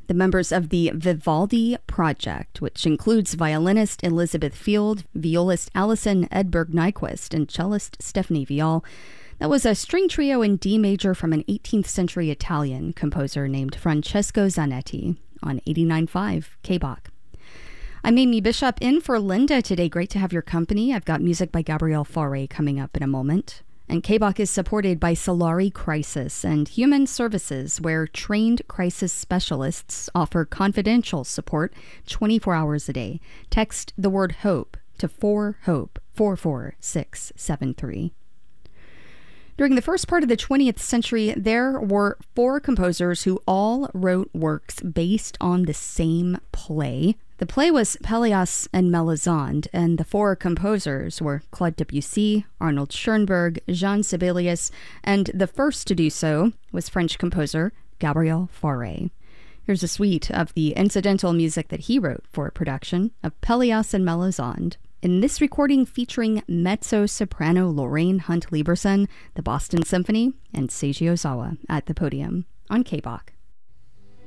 The members of the Vivaldi Project, which includes violinist Elizabeth Field, violist Alison Edberg Nyquist, and cellist Stephanie Vial. That was a string trio in D major from an 18th century Italian composer named Francesco Zanetti on 89.5 KBOK. I'm Amy Bishop in for Linda today. Great to have your company. I've got music by Gabriel Fauré coming up in a moment. And KBOK is supported by Solari Crisis and Human Services, where trained crisis specialists offer confidential support 24 hours a day. Text the word HOPE to 4HOPE 44673. During the first part of the 20th century, there were 4 composers who all wrote works based on the same play. The play was Pelléas and Melisande, and the 4 composers were Claude Debussy, Arnold Schoenberg, Jean Sibelius, and the first to do so was French composer Gabriel Fauré. Here's a suite of the incidental music that he wrote for a production of Pelléas and Melisande. In this recording featuring mezzo-soprano Lorraine Hunt Lieberson, the Boston Symphony, and Seiji Ozawa at the podium on KBOK.